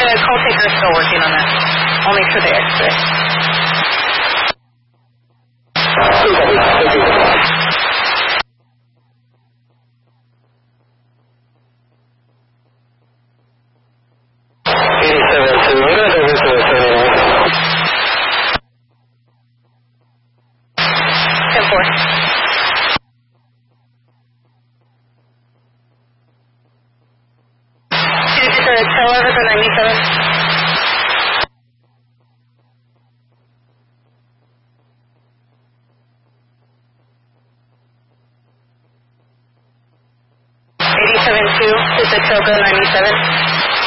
call taker is still working on that. I'll make sure they exit. Is it Togo 97?